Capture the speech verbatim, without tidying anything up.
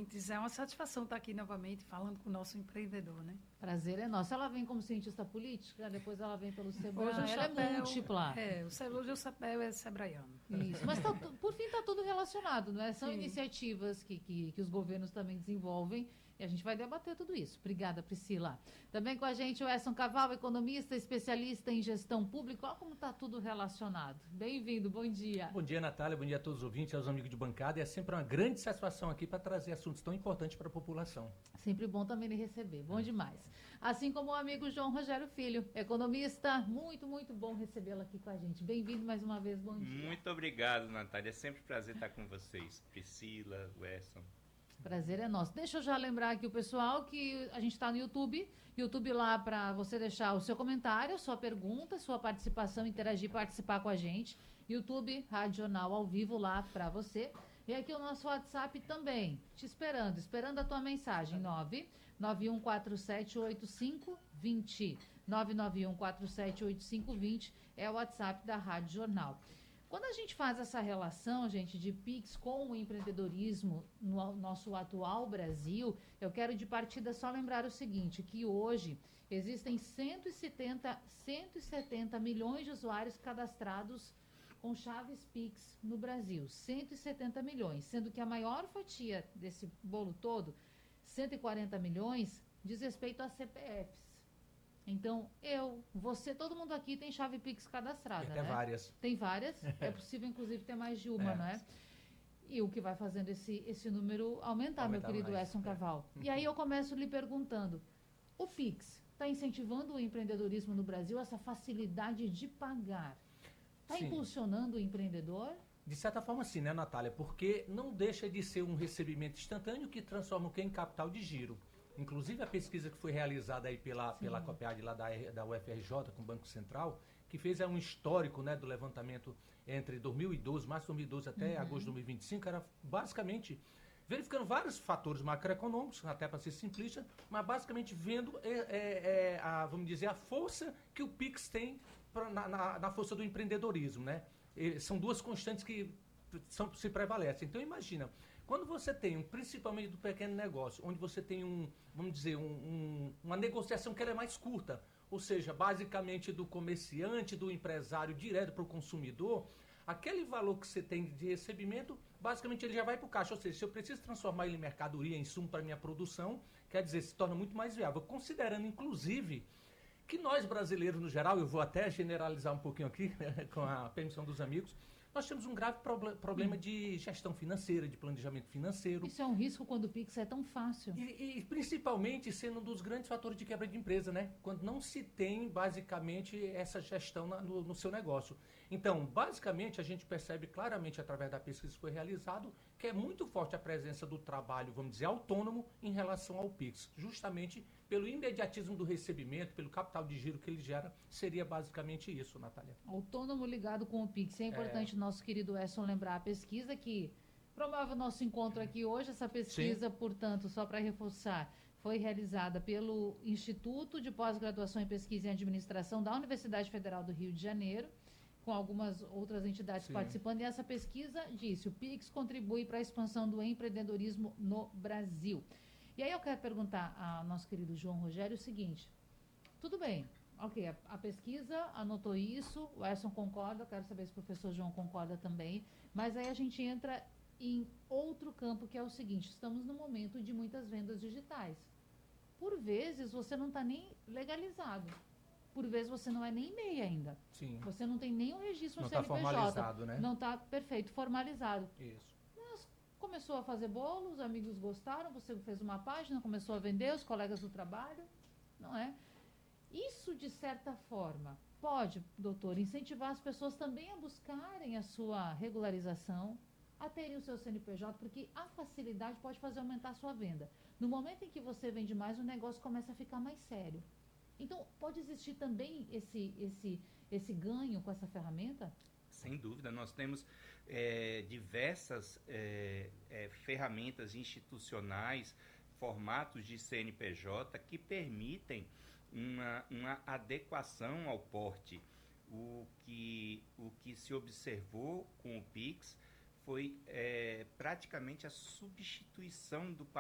ouvintes. É uma satisfação estar aqui novamente falando com o nosso empreendedor, né? Prazer é nosso. Ela vem como cientista política, depois ela vem pelo Sebrae. Hoje o Ela chapéu, é múltipla. É, o, ce- hoje o chapéu é sebraiano. Isso. Mas tá tu- por fim está tudo relacionado, não é? São Sim. iniciativas que, que, que os governos também desenvolvem e a gente vai debater tudo isso. Obrigada, Priscila. Também com a gente o Edson Caval, economista, especialista em gestão pública. Olha como está tudo relacionado. Bem-vindo, bom dia. Bom dia, Natália, bom dia a todos os ouvintes, aos amigos de bancada. É sempre uma grande satisfação aqui para trazer assuntos tão importantes para a população. Sempre bom também lhe receber, bom demais. Assim como o amigo João Rogério Filho, economista, muito, muito bom recebê-lo aqui com a gente. Bem-vindo mais uma vez, bom dia. Muito obrigado, Natália, é sempre um prazer estar com vocês. Priscila, Wesson. Prazer é nosso. Deixa eu já lembrar aqui o pessoal que a gente está no YouTube. YouTube lá para você deixar o seu comentário, sua pergunta, sua participação, interagir, participar com a gente. YouTube, Rádio Jornal ao vivo lá para você. E aqui o nosso WhatsApp também, te esperando, esperando a tua mensagem, nove nove um quatro sete oito cinco dois zero. nove nove um quatro sete oito cinco dois zero é o WhatsApp da Rádio Jornal. Quando a gente faz essa relação, gente, de Pix com o empreendedorismo no nosso atual Brasil, eu quero de partida só lembrar o seguinte, que hoje existem cento e setenta, cento e setenta milhões de usuários cadastrados com chaves Pix no Brasil. cento e setenta milhões, sendo que a maior fatia desse bolo todo, cento e quarenta milhões, diz respeito a C P Fs. Então, eu, você, todo mundo aqui tem chave Pix cadastrada, Tem até né? várias. Tem várias. É possível, inclusive, ter mais de uma, É. não é? E o que vai fazendo esse, esse número aumentar, Aumentar meu querido mais, Edson é. Caval. E aí eu começo lhe perguntando, o Pix está incentivando o empreendedorismo no Brasil, essa facilidade de pagar? Está Sim. impulsionando o empreendedor? De certa forma sim, né, Natália? Porque não deixa de ser um recebimento instantâneo que transforma o que em capital de giro. Inclusive a pesquisa que foi realizada aí pela, pela COPEAD lá da, da U F R J com o Banco Central, que fez é, um histórico, né, do levantamento entre dois mil e doze, março de dois mil e doze até Uhum. agosto de dois mil e vinte e cinco, era basicamente verificando vários fatores macroeconômicos, até para ser simplista, mas basicamente vendo, é, é, é, a, vamos dizer, a força que o Pix tem pra, na, na, na força do empreendedorismo, né? E são duas constantes que são, se prevalecem. Então imagina, quando você tem, um, principalmente do pequeno negócio, onde você tem um, vamos dizer, um, um, uma negociação que ela é mais curta, ou seja, basicamente do comerciante, do empresário direto para o consumidor, aquele valor que você tem de recebimento, basicamente ele já vai para o caixa. Ou seja, se eu preciso transformar ele em mercadoria, em insumo para minha produção, quer dizer, se torna muito mais viável. Considerando, inclusive, que nós brasileiros, no geral, eu vou até generalizar um pouquinho aqui, com a permissão dos amigos, nós temos um grave proble- problema hum. de gestão financeira, de planejamento financeiro. Isso é um risco quando o Pix é tão fácil. E, e principalmente sendo um dos grandes fatores de quebra de empresa, né? Quando não se tem, basicamente, essa gestão na, no, no seu negócio. Então, basicamente, a gente percebe claramente, através da pesquisa que foi realizada, que é muito forte a presença do trabalho, vamos dizer, autônomo em relação ao Pix. Justamente pelo imediatismo do recebimento, pelo capital de giro que ele gera, seria basicamente isso, Natália. Autônomo ligado com o Pix. É importante o é. nosso querido Edson lembrar a pesquisa que promove o nosso encontro aqui hoje. Essa pesquisa, Sim. portanto, só para reforçar, foi realizada pelo Instituto de Pós-Graduação em Pesquisa e Administração da Universidade Federal do Rio de Janeiro, com algumas outras entidades Sim. participando. E essa pesquisa disse, o Pix contribui para a expansão do empreendedorismo no Brasil. E aí eu quero perguntar ao nosso querido João Rogério o seguinte, tudo bem, ok, a, a pesquisa anotou isso, o Edson concorda, quero saber se o professor João concorda também, mas aí a gente entra em outro campo que é o seguinte, estamos no momento de muitas vendas digitais. Por vezes você não está nem legalizado, por vezes você não é nem M E I ainda, Sim. você não tem nem o registro no C N P J. Não está formalizado, né? Não está perfeito, formalizado. Isso. Mas começou a fazer bolo, os amigos gostaram, você fez uma página, começou a vender, os colegas do trabalho, não é? Isso, de certa forma, pode, doutor, incentivar as pessoas também a buscarem a sua regularização, a terem o seu C N P J, porque a facilidade pode fazer aumentar a sua venda. No momento em que você vende mais, o negócio começa a ficar mais sério. Então, pode existir também esse, esse, esse ganho com essa ferramenta? Sem dúvida, nós temos é, diversas é, é, ferramentas institucionais, formatos de C N P J que permitem uma, uma adequação ao porte. O que, o que se observou com o Pix foi é, praticamente a substituição do